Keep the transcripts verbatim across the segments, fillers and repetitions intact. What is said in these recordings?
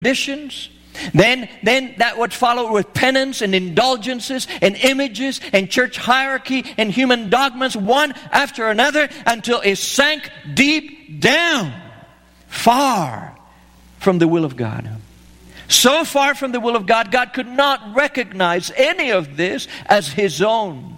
traditions. Then, then that would follow with penance and indulgences and images and church hierarchy and human dogmas, one after another, until it sank deep down, far from the will of God. So far from the will of God, God could not recognize any of this as His own.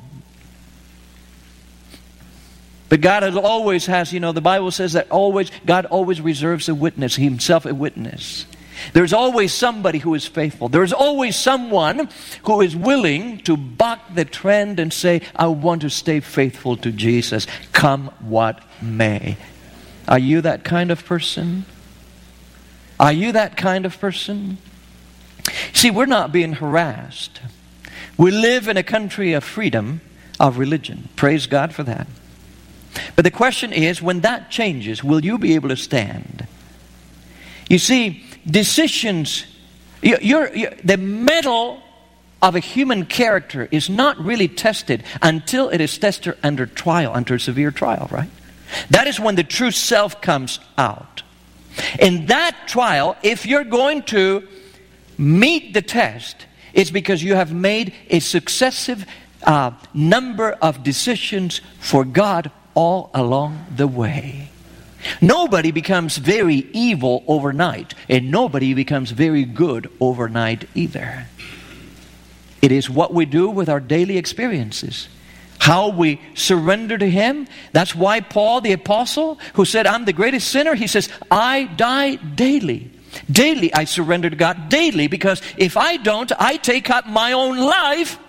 But God always has, you know, the Bible says that always, God always reserves a witness, Himself a witness. There's always somebody who is faithful. There's always someone who is willing to buck the trend and say, I want to stay faithful to Jesus, come what may. Are you that kind of person? Are you that kind of person? See, we're not being harassed. We live in a country of freedom of religion. Praise God for that. But the question is, when that changes, will you be able to stand? You see, decisions, you're, you're, the metal of a human character is not really tested until it is tested under trial, under severe trial, right? That is when the true self comes out. In that trial, if you're going to meet the test, it's because you have made a successive uh, number of decisions for God all along the way. Nobody becomes very evil overnight, and nobody becomes very good overnight either. It is what we do with our daily experiences, how we surrender to Him. That's why Paul the apostle, who said, I'm the greatest sinner, he says, I die daily. Daily I surrender to God, daily, because if I don't, I take up my own life.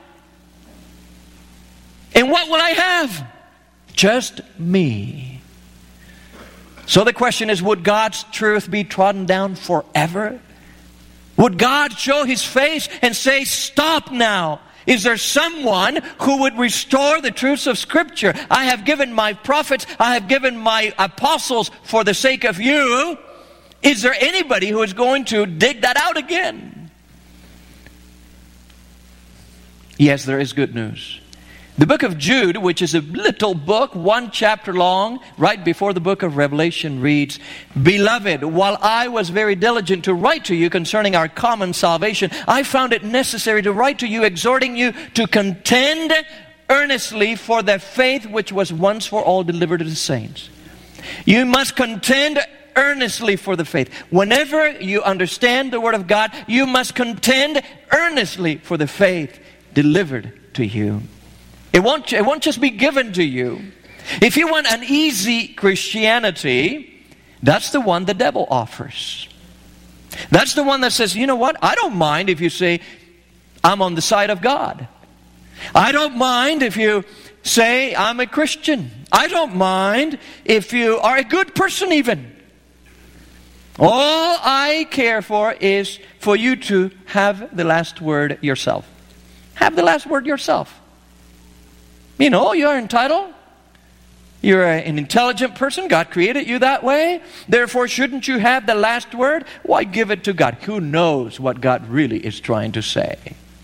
And what will I have? Just me. So the question is, would God's truth be trodden down forever? Would God show His face and say, stop now? Is there someone who would restore the truths of Scripture? I have given my prophets, I have given my apostles for the sake of you. Is there anybody who is going to dig that out again? Yes, there is good news. The book of Jude, which is a little book, one chapter long, right before the book of Revelation, reads, Beloved, while I was very diligent to write to you concerning our common salvation, I found it necessary to write to you, exhorting you to contend earnestly for the faith which was once for all delivered to the saints. You must contend earnestly for the faith. Whenever you understand the Word of God, you must contend earnestly for the faith delivered to you. It won't, it won't just be given to you. If you want an easy Christianity, that's the one the devil offers. That's the one that says, you know what? I don't mind if you say, I'm on the side of God. I don't mind if you say, I'm a Christian. I don't mind if you are a good person even. All I care for is for you to have the last word yourself. Have the last word yourself. You know, you're entitled. You're an intelligent person. God created you that way. Therefore, shouldn't you have the last word? Why give it to God? Who knows what God really is trying to say?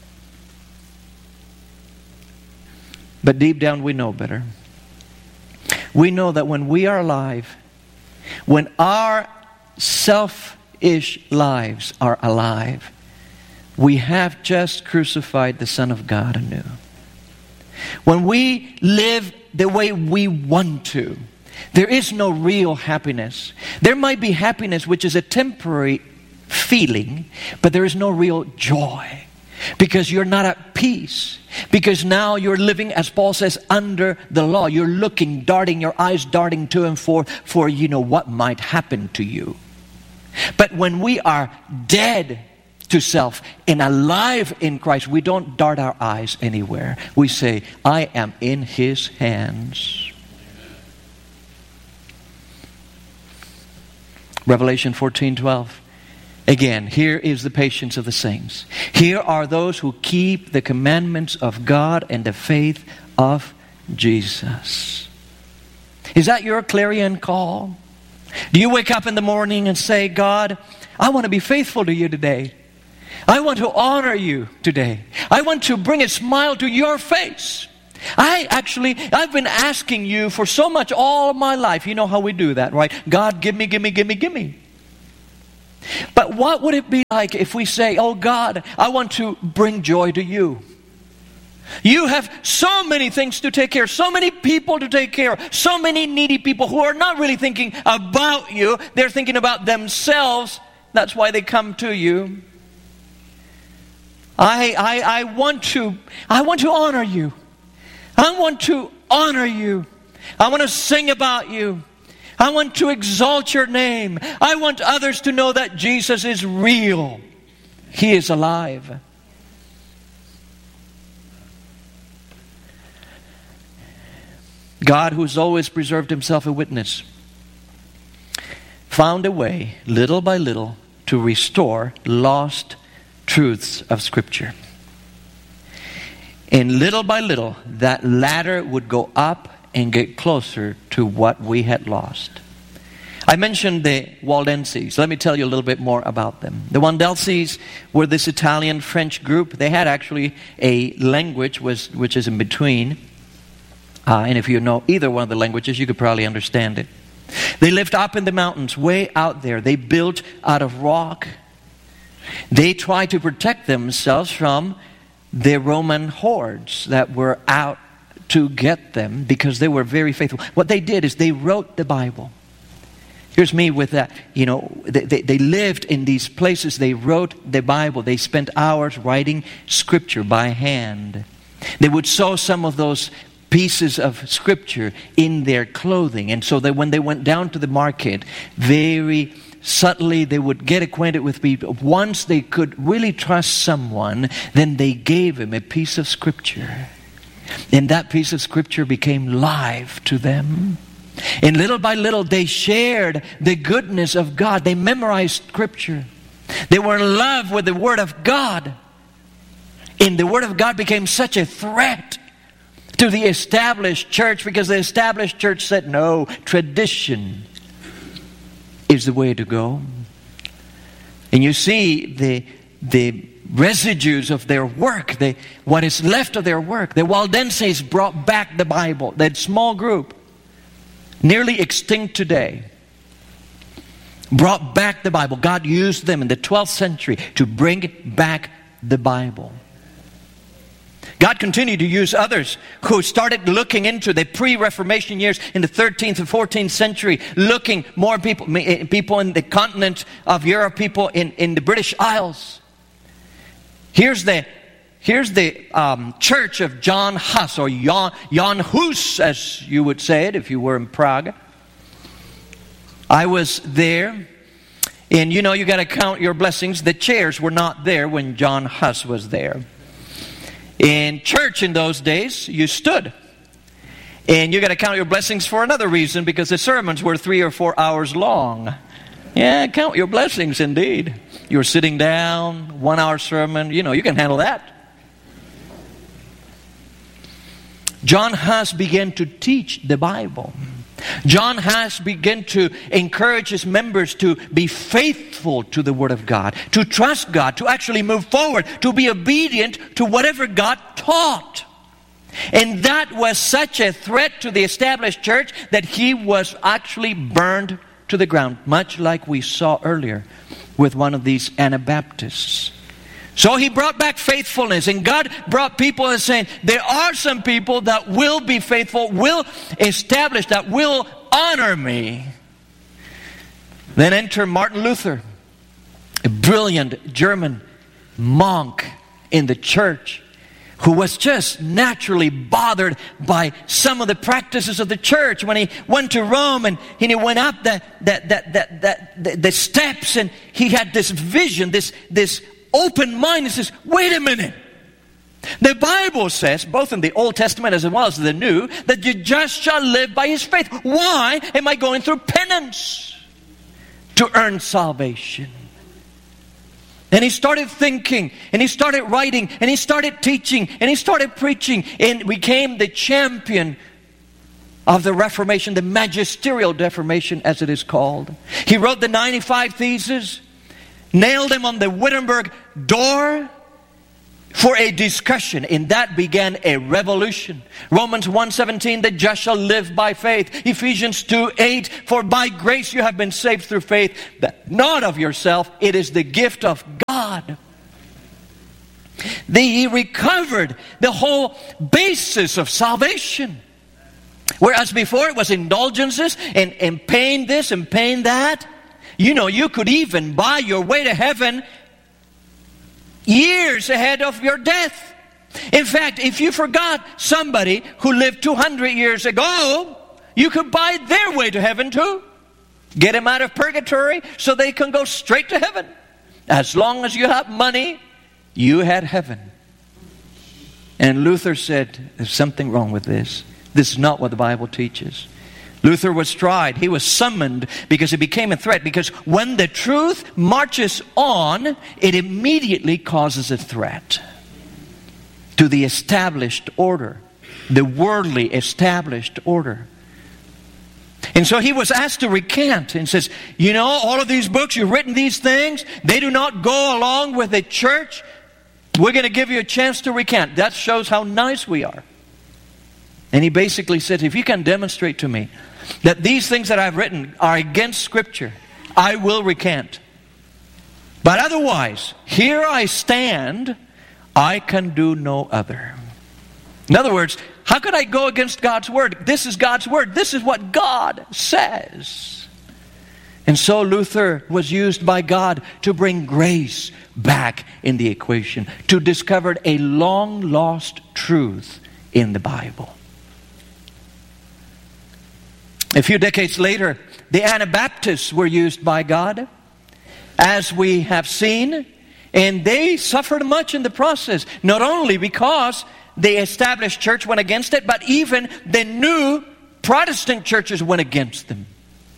But deep down, we know better. We know that when we are alive, when our selfish lives are alive, we have just crucified the Son of God anew. When we live the way we want to, there is no real happiness. There might be happiness which is a temporary feeling, but there is no real joy. Because you're not at peace. Because now you're living, as Paul says, under the law. You're looking, darting, your eyes darting to and forth for, you know, what might happen to you. But when we are dead to self and alive in Christ, we don't dart our eyes anywhere. We say, I am in His hands. Revelation fourteen twelve. Again, here is the patience of the saints. Here are those who keep the commandments of God and the faith of Jesus. Is that your clarion call? Do you wake up in the morning and say, God, I want to be faithful to you today. I want to honor you today. I want to bring a smile to your face. I actually, I've been asking you for so much all of my life. You know how we do that, right? God, give me, give me, give me, give me. But what would it be like if we say, oh God, I want to bring joy to you. You have so many things to take care of, so many people to take care of, so many needy people who are not really thinking about you. They're thinking about themselves. That's why they come to you. I, I, I want to, I want to honor you. I want to honor you. I want to sing about you. I want to exalt your name. I want others to know that Jesus is real. He is alive. God, who's always preserved himself a witness, found a way, little by little, to restore lost truths of Scripture. And little by little, that ladder would go up and get closer to what we had lost. I mentioned the Waldenses. Let me tell you a little bit more about them. The Waldenses were this Italian-French group. They had actually a language was, which is in between. Uh, and if you know either one of the languages, you could probably understand it. They lived up in the mountains, way out there. They built out of rock. They tried to protect themselves from the Roman hordes that were out to get them because they were very faithful. What they did is they wrote the Bible. Here's me with that. You know, they, they, they lived in these places. They wrote the Bible. They spent hours writing Scripture by hand. They would sew some of those pieces of Scripture in their clothing. And so that when they went down to the market, very subtly they would get acquainted with people. Once they could really trust someone, then they gave him a piece of Scripture. And that piece of Scripture became life to them. And little by little they shared the goodness of God. They memorized Scripture. They were in love with the Word of God. And the Word of God became such a threat to the established church because the established church said, no, tradition is the way to go. And you see the the residues of their work, the, what is left of their work. The Waldenses brought back the Bible. That small group, nearly extinct today, brought back the Bible. God used them in the twelfth century to bring back the Bible. God continued to use others who started looking into the pre-Reformation years in the thirteenth and fourteenth century, looking more people, people in the continent of Europe, people in, in the British Isles. Here's the, here's the um, church of John Huss, or Jan, Jan Hus, as you would say it if you were in Prague. I was there, and you know you got to count your blessings. The chairs were not there when John Huss was there. In church in those days, you stood. And you got to count your blessings for another reason, because the sermons were three or four hours long. Yeah, count your blessings indeed. You were sitting down, one hour sermon, you know, you can handle that. John Huss began to teach the Bible. John Huss began to encourage his members to be faithful to the Word of God, to trust God, to actually move forward, to be obedient to whatever God taught. And that was such a threat to the established church that he was actually burned to the ground, much like we saw earlier with one of these Anabaptists. So he brought back faithfulness, and God brought people and saying, there are some people that will be faithful, will establish, that will honor me. Then enter Martin Luther, a brilliant German monk in the church, who was just naturally bothered by some of the practices of the church. When he went to Rome and he went up the, the, the, the, the, the, the steps, and he had this vision, this, this open mind, and says, wait a minute. The Bible says, both in the Old Testament as well as the New, that the just shall live by his faith. Why am I going through penance to earn salvation? And he started thinking, and he started writing, and he started teaching, and he started preaching, and became the champion of the Reformation, the magisterial Reformation as it is called. He wrote the ninety-five Theses, nailed them on the Wittenberg door, for a discussion, and that began a revolution. Romans one seventeen, the just shall live by faith. Ephesians two eight, for by grace you have been saved through faith, that not of yourself, it is the gift of God. They recovered the whole basis of salvation. Whereas before it was indulgences and, and paying this and paying that. You know, you could even buy your way to heaven years ahead of your death. In fact, if you forgot somebody who lived two hundred years ago, you could buy their way to heaven too. Get them out of purgatory so they can go straight to heaven. As long as you have money, you had heaven. And Luther said, there's something wrong with this. This is not what the Bible teaches. Luther was tried. He was summoned because it became a threat. Because when the truth marches on, it immediately causes a threat to the established order, the worldly established order. And so he was asked to recant and says, you know, all of these books, you've written these things, they do not go along with the church. We're going to give you a chance to recant. That shows how nice we are. And he basically said, if you can demonstrate to me that these things that I've written are against Scripture, I will recant. But otherwise, here I stand, I can do no other. In other words, how could I go against God's Word? This is God's Word. This is what God says. And so Luther was used by God to bring grace back in the equation, to discover a long-lost truth in the Bible. A few decades later, the Anabaptists were used by God, as we have seen, and they suffered much in the process. Not only because the established church went against it, but even the new Protestant churches went against them.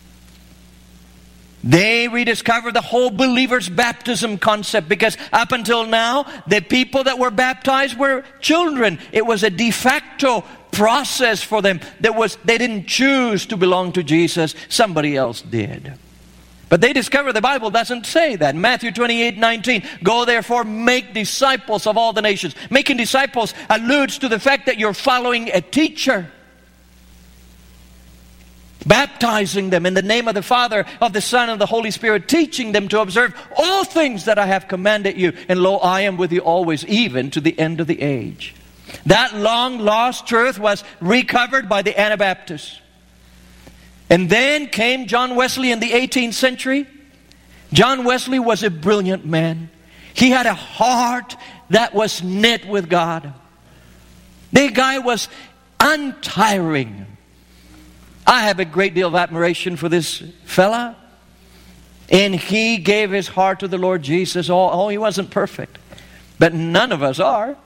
They rediscovered the whole believer's baptism concept, because up until now, the people that were baptized were children. It was a de facto process for them. There was, they didn't choose to belong to Jesus. Somebody else did. But they discovered the Bible doesn't say that. Matthew twenty-eight nineteen, go therefore make disciples of all the nations. Making disciples alludes to the fact that you're following a teacher. Baptizing them in the name of the Father, of the Son, and of the Holy Spirit, teaching them to observe all things that I have commanded you. And lo, I am with you always, even to the end of the age. That long lost truth was recovered by the Anabaptists. And then came John Wesley in the eighteenth century. John Wesley was a brilliant man. He had a heart that was knit with God. The guy was untiring. I have a great deal of admiration for this fella. And he gave his heart to the Lord Jesus. Oh, oh, he wasn't perfect. But none of us are.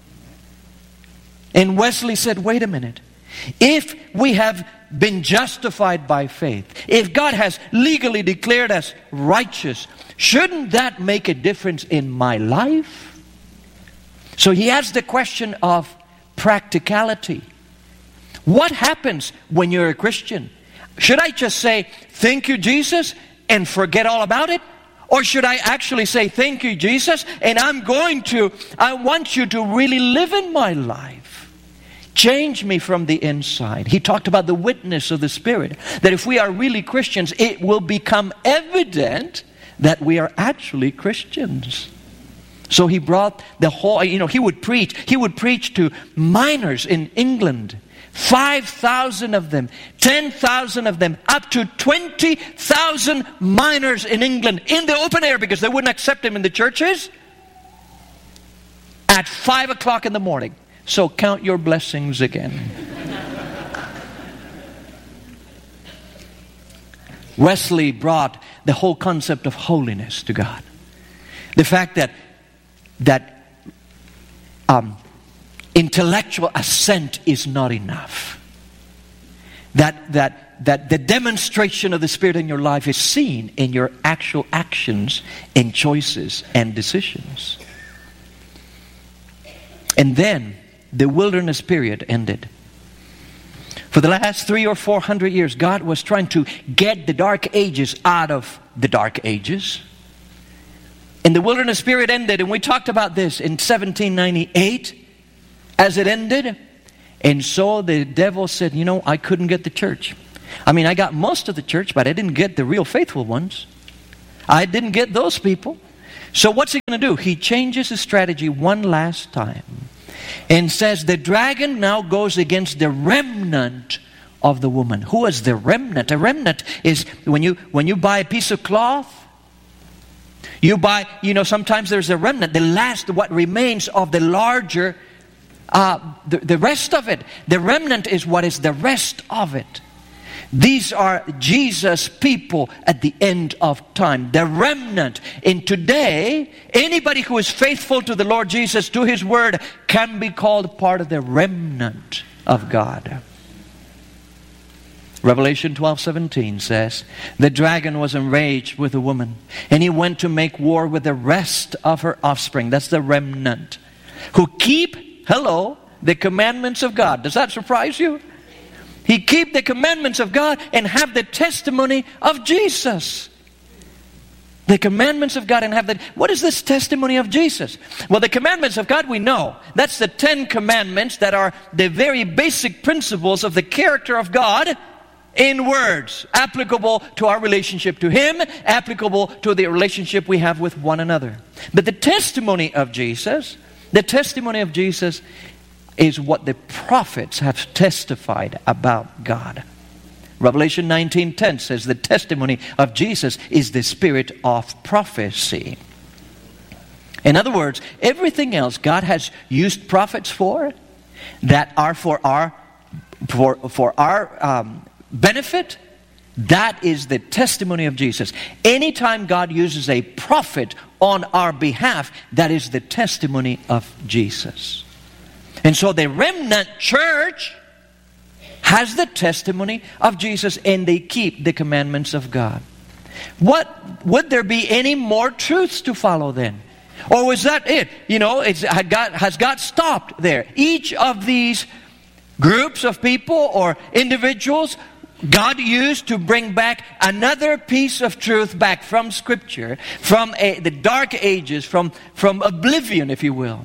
And Wesley said, wait a minute. If we have been justified by faith, if God has legally declared us righteous, shouldn't that make a difference in my life? So he asked the question of practicality. What happens when you're a Christian? Should I just say, thank you, Jesus, and forget all about it? Or should I actually say, thank you, Jesus, and I'm going to, I want you to really live in my life. Change me from the inside. He talked about the witness of the Spirit. That if we are really Christians, it will become evident that we are actually Christians. So he brought the whole, you know, he would preach. He would preach to miners in England. five thousand of them, ten thousand of them, up to twenty thousand miners in England in the open air, because they wouldn't accept him in the churches, at five o'clock in the morning. So count your blessings again. Wesley brought the whole concept of holiness to God. The fact that that um, intellectual assent is not enough. That that that the demonstration of the Spirit in your life is seen in your actual actions and choices and decisions. And then the wilderness period ended. For the last three or four hundred years, God was trying to get the dark ages out of the dark ages. And the wilderness period ended, and we talked about this in seventeen ninety-eight as it ended. And so the devil said, you know, I couldn't get the church. I mean, I got most of the church, but I didn't get the real faithful ones. I didn't get those people. So what's he going to do? He changes his strategy one last time and says the dragon now goes against the remnant of the woman. Who is the remnant? A remnant is when you when you buy a piece of cloth, you buy, you know, sometimes there's a remnant, the last, what remains of the larger, uh, the, the rest of it. The remnant is what is the rest of it. These are Jesus' people at the end of time. The remnant. And today, anybody who is faithful to the Lord Jesus, to His Word, can be called part of the remnant of God. Revelation twelve seventeen says, the dragon was enraged with the woman, and he went to make war with the rest of her offspring. That's the remnant. Who keep, hello, the commandments of God. Does that surprise you? He keep the commandments of God and have the testimony of Jesus. The commandments of God and have the... What is this testimony of Jesus? Well, the commandments of God we know. That's the Ten Commandments that are the very basic principles of the character of God in words, applicable to our relationship to Him, applicable to the relationship we have with one another. But the testimony of Jesus, the testimony of Jesus is what the prophets have testified about God. Revelation nineteen ten says the testimony of Jesus is the spirit of prophecy. In other words, everything else God has used prophets for, that are for our for for our um, benefit, that is the testimony of Jesus. Anytime God uses a prophet on our behalf, that is the testimony of Jesus. And so the remnant church has the testimony of Jesus, and they keep the commandments of God. What would there be any more truths to follow then? Or was that it? You know, it's had got, has God stopped there? Each of these groups of people or individuals God used to bring back another piece of truth back from Scripture, from a, the dark ages, from, from oblivion, if you will.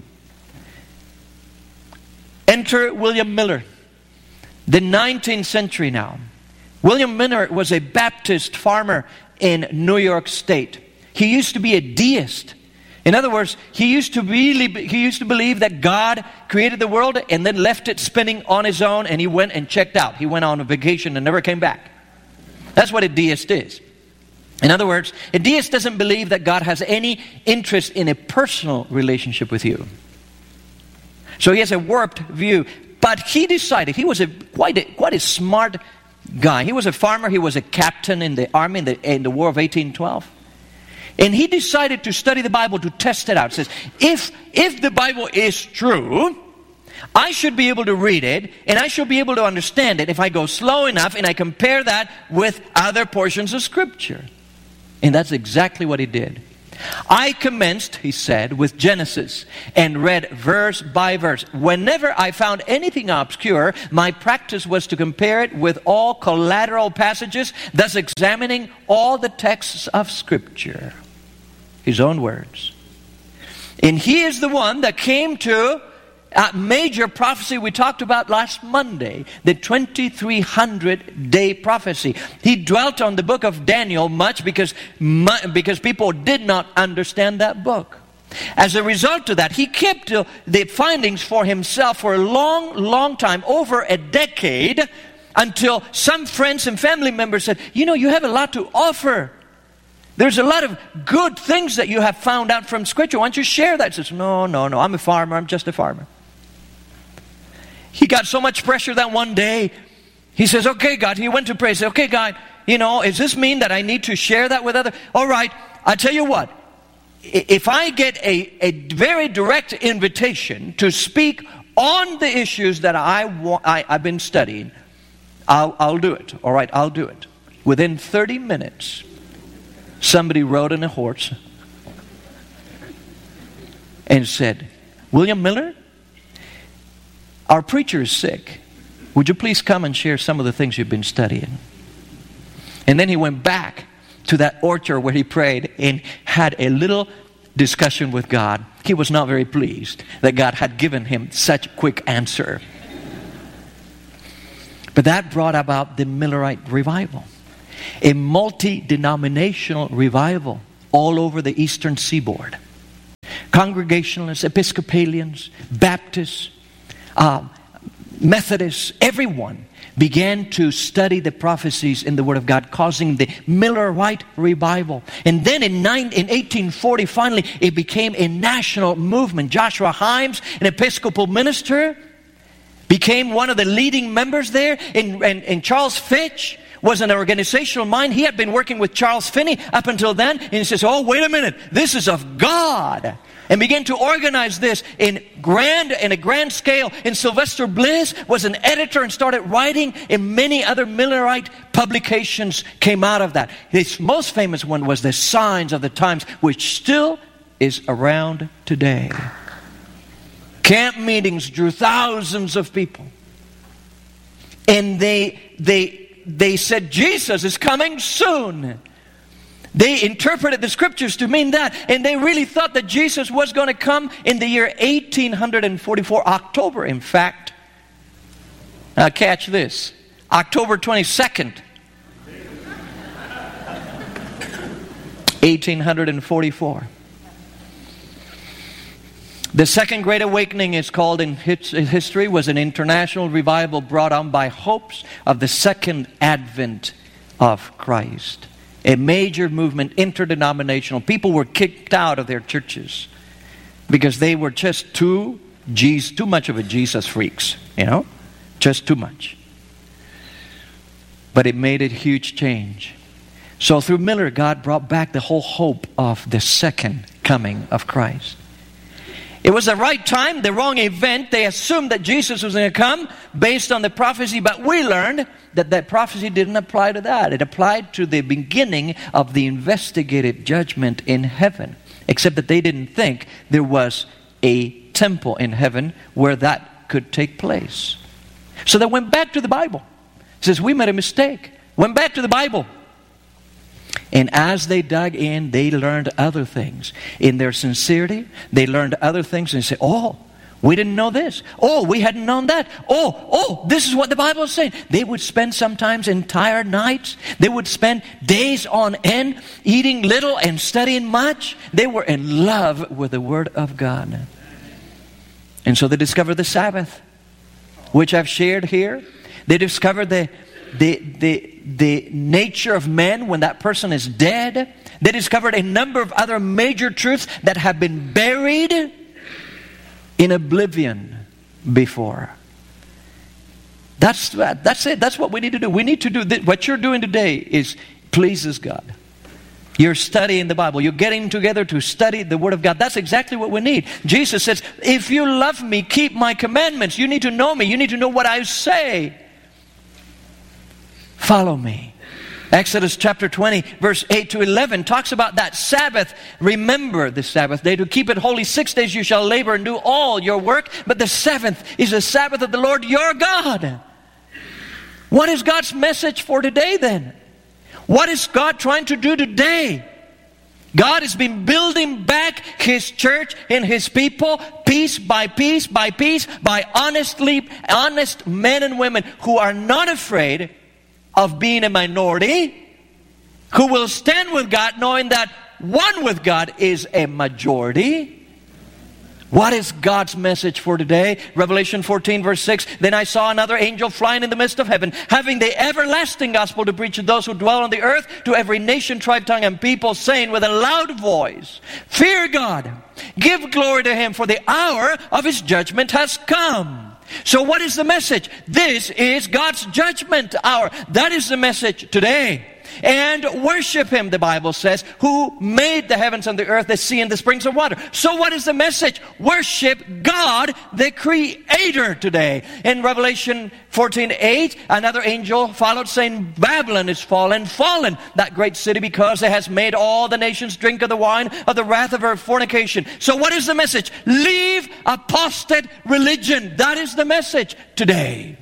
Enter William Miller, the nineteenth century now. William Miller was a Baptist farmer in New York State. He used to be a deist. In other words, he used to really he used to believe that God created the world and then left it spinning on His own, and he went and checked out. He went on a vacation and never came back. That's what a deist is. In other words, a deist doesn't believe that God has any interest in a personal relationship with you. So he has a warped view. But he decided, he was a quite a, quite a smart guy. He was a farmer. He was a captain in the army in the, in the War of eighteen twelve. And he decided to study the Bible to test it out. It says, if, if the Bible is true, I should be able to read it, and I should be able to understand it if I go slow enough and I compare that with other portions of Scripture. And that's exactly what he did. I commenced, he said, with Genesis and read verse by verse. Whenever I found anything obscure, my practice was to compare it with all collateral passages, thus examining all the texts of Scripture. His own words. And he is the one that came to a major prophecy we talked about last Monday, the twenty-three hundred day prophecy. He dwelt on the book of Daniel much because, because people did not understand that book. As a result of that, he kept the findings for himself for a long, long time, over a decade, until some friends and family members said, you know, you have a lot to offer. There's a lot of good things that you have found out from Scripture. Why don't you share that? He says, no, no, no, I'm a farmer. I'm just a farmer. He got so much pressure that one day, he says, okay, God, he went to pray. He said, okay, God, you know, does this mean that I need to share that with others? All right, I tell you what, if I get a, a very direct invitation to speak on the issues that I wa- I, I've been studying, I'll, I'll do it. All right, I'll do it. Within thirty minutes, somebody rode in a horse and said, William Miller, our preacher is sick. Would you please come and share some of the things you've been studying? And then he went back to that orchard where he prayed and had a little discussion with God. He was not very pleased that God had given him such a quick answer. But that brought about the Millerite revival, a multi-denominational revival all over the eastern seaboard. Congregationalists, Episcopalians, Baptists, uh, Methodists, everyone began to study the prophecies in the Word of God, causing the Millerite revival. And then in, nine, in eighteen forty, finally, it became a national movement. Joshua Himes, an Episcopal minister, became one of the leading members there. And, and, and Charles Fitch was an organizational mind. He had been working with Charles Finney up until then. And he says, oh, wait a minute, this is of God. And began to organize this in grand, in a grand scale. And Sylvester Bliss was an editor and started writing, and many other Millerite publications came out of that. His most famous one was The Signs of the Times, which still is around today. Camp meetings drew thousands of people. And they, they, they said, Jesus is coming soon. They interpreted the scriptures to mean that. And they really thought that Jesus was going to come in the year eighteen forty-four, October, in fact. Now catch this. October twenty-second, eighteen forty-four. The Second Great Awakening, is called in history, was an international revival brought on by hopes of the second advent of Christ. A major movement, interdenominational. People were kicked out of their churches because they were just too, Jesus, too much of a Jesus freaks, you know, just too much. But it made a huge change. So through Miller, God brought back the whole hope of the second coming of Christ. It was the right time, the wrong event. They assumed that Jesus was going to come based on the prophecy, but we learned that that prophecy didn't apply to that. It applied to the beginning of the investigative judgment in heaven, except that they didn't think there was a temple in heaven where that could take place. So they went back to the Bible. It says, we made a mistake. Went back to the Bible. And as they dug in, they learned other things. In their sincerity, they learned other things and say, oh, we didn't know this. Oh, we hadn't known that. Oh, oh, this is what the Bible is saying. They would spend sometimes entire nights. They would spend days on end eating little and studying much. They were in love with the Word of God. And so they discovered the Sabbath, which I've shared here. They discovered the The, the, the nature of man when that person is dead. They discovered a number of other major truths that have been buried in oblivion before. That's, that's it. That's what we need to do. We need to do this. What you're doing today is pleases God. You're studying the Bible. You're getting together to study the Word of God. That's exactly what we need. Jesus says, if you love me, keep my commandments. You need to know me. You need to know what I say. Follow me. Exodus chapter twenty, verse eight to eleven talks about that Sabbath. Remember the Sabbath day to keep it holy. Six days you shall labor and do all your work, but the seventh is the Sabbath of the Lord your God. What is God's message for today then? What is God trying to do today? God has been building back His church and His people piece by piece by piece by honestly, honest men and women who are not afraid of being a minority, who will stand with God knowing that one with God is a majority. What is God's message for today? Revelation fourteen verse six, then I saw another angel flying in the midst of heaven, having the everlasting gospel to preach to those who dwell on the earth, to every nation, tribe, tongue, and people, saying with a loud voice, fear God, give glory to Him, for the hour of His judgment has come. So what is the message? This is God's judgment hour. That is the message today. And worship Him, the Bible says, who made the heavens and the earth, the sea and the springs of water. So what is the message? Worship God, the Creator today. In Revelation fourteen eight, another angel followed saying, Babylon is fallen, fallen, that great city, because it has made all the nations drink of the wine of the wrath of her fornication. So what is the message? Leave apostate religion. That is the message today.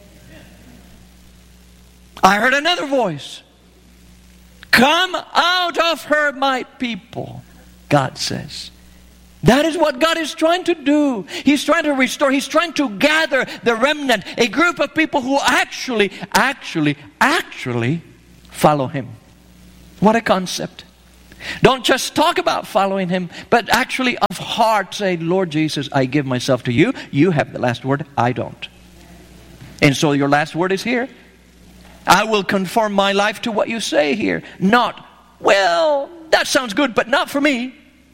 I heard another voice. Come out of her, my people. God says. That is what God is trying to do. He's trying to restore. He's trying to gather the remnant, a group of people who actually, actually, actually follow Him. What a concept. Don't just talk about following Him, but actually of heart say, Lord Jesus, I give myself to you. You have the last word. I don't. And so your last word is here. I will conform my life to what you say here. Not, well, that sounds good, but not for me.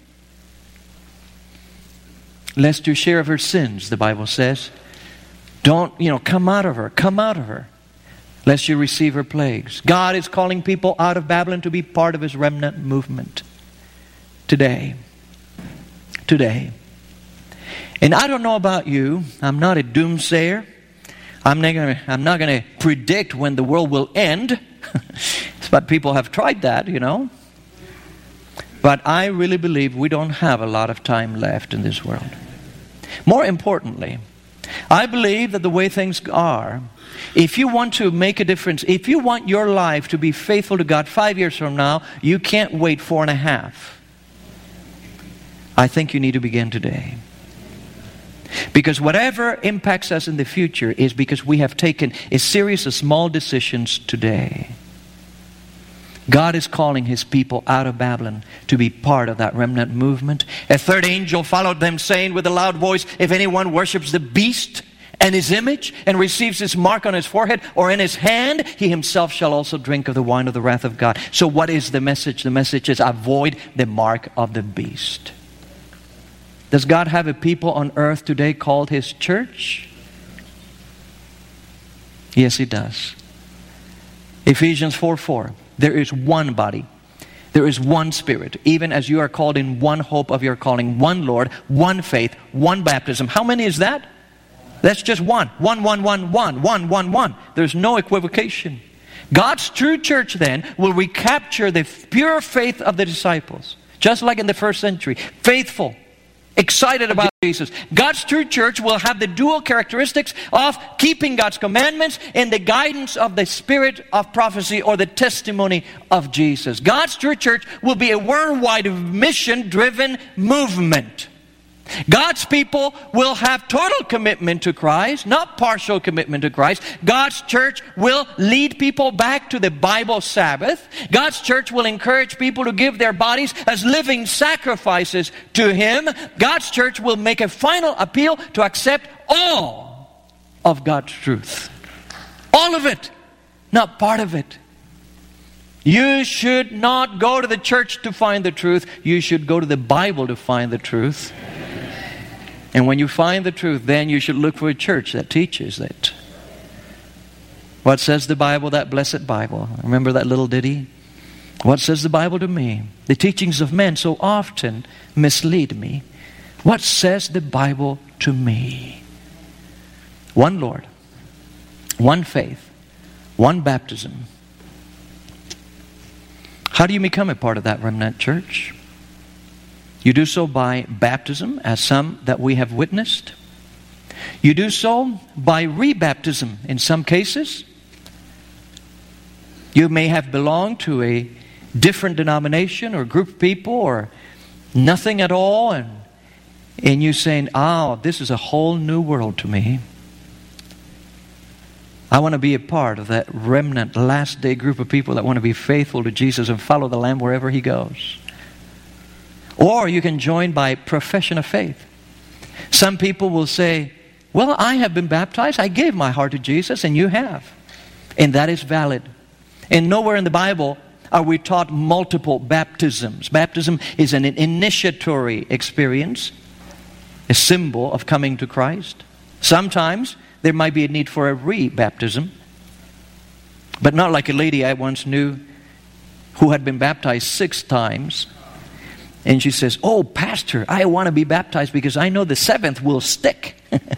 Lest you share of her sins, the Bible says. Don't, you know, come out of her. Come out of her. Lest you receive her plagues. God is calling people out of Babylon to be part of His remnant movement. Today. Today. And I don't know about you. I'm not a doomsayer. I'm not gonna, I'm not going to predict when the world will end. But people have tried that, you know. But I really believe we don't have a lot of time left in this world. More importantly, I believe that the way things are, if you want to make a difference, if you want your life to be faithful to God five years from now, you can't wait four and a half. I think you need to begin today. Because whatever impacts us in the future is because we have taken a series of small decisions today. God is calling His people out of Babylon to be part of that remnant movement. A third angel followed them, saying with a loud voice, if anyone worships the beast and his image and receives his mark on his forehead or in his hand, he himself shall also drink of the wine of the wrath of God. So what is the message? The message is avoid the mark of the beast. Does God have a people on earth today called His church? Yes, He does. Ephesians four four. There is one body. There is one Spirit. Even as you are called in one hope of your calling. One Lord, one faith, one baptism. How many is that? That's just one. One, one, one, one, one, one, one. There's no equivocation. God's true church then will recapture the pure faith of the disciples. Just like in the first century. Faithful. Excited about Jesus. God's true church will have the dual characteristics of keeping God's commandments and the guidance of the spirit of prophecy or the testimony of Jesus. God's true church will be a worldwide mission-driven movement. God's people will have total commitment to Christ, not partial commitment to Christ. God's church will lead people back to the Bible Sabbath. God's church will encourage people to give their bodies as living sacrifices to Him. God's church will make a final appeal to accept all of God's truth. All of it, not part of it. You should not go to the church to find the truth. You should go to the Bible to find the truth. And when you find the truth, then you should look for a church that teaches it. What says the Bible, that blessed Bible? Remember that little ditty? What says the Bible to me? The teachings of men so often mislead me. What says the Bible to me? One Lord, one faith, one baptism. How do you become a part of that remnant church? You do so by baptism, as some that we have witnessed. You do so by rebaptism in some cases. You may have belonged to a different denomination or group of people or nothing at all, and, and you saying, oh, this is a whole new world to me. I want to be a part of that remnant last day group of people that want to be faithful to Jesus and follow the Lamb wherever He goes. Or you can join by profession of faith. Some people will say, well, I have been baptized. I gave my heart to Jesus, and you have. And that is valid. And nowhere in the Bible are we taught multiple baptisms. Baptism is an initiatory experience, a symbol of coming to Christ. Sometimes there might be a need for a re-baptism, but not like a lady I once knew who had been baptized six times. And she says, oh, Pastor, I want to be baptized because I know the seventh will stick.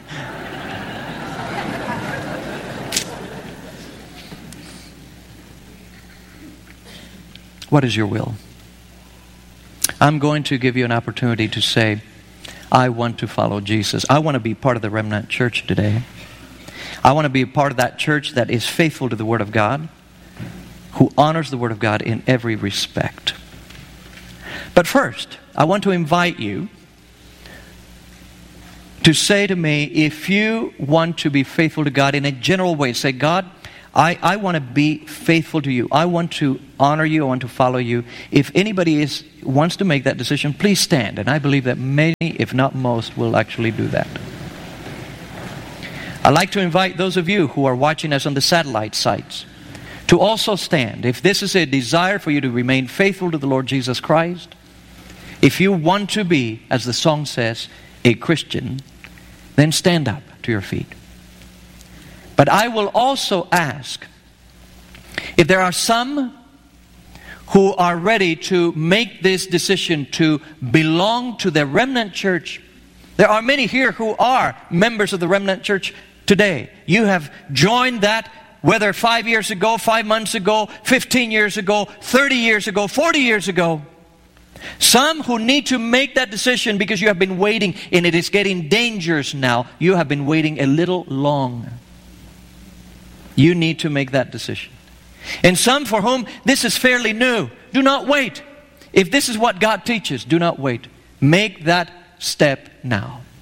What is your will? I'm going to give you an opportunity to say, I want to follow Jesus. I want to be part of the remnant church today. I want to be a part of that church that is faithful to the Word of God, who honors the Word of God in every respect. But first, I want to invite you to say to me, if you want to be faithful to God in a general way, say, God, I, I want to be faithful to you. I want to honor you. I want to follow you. If anybody is wants to make that decision, please stand. And I believe that many, if not most, will actually do that. I'd like to invite those of you who are watching us on the satellite sites to also stand. If this is a desire for you to remain faithful to the Lord Jesus Christ, if you want to be, as the song says, a Christian, then stand up to your feet. But I will also ask, if there are some who are ready to make this decision to belong to the Remnant Church, there are many here who are members of the Remnant Church today. You have joined that, whether five years ago, five months ago, fifteen years ago, thirty years ago, forty years ago. Some who need to make that decision because you have been waiting and it is getting dangerous now. You have been waiting a little long. You need to make that decision. And some for whom this is fairly new. Do not wait. If this is what God teaches, do not wait. Make that step now.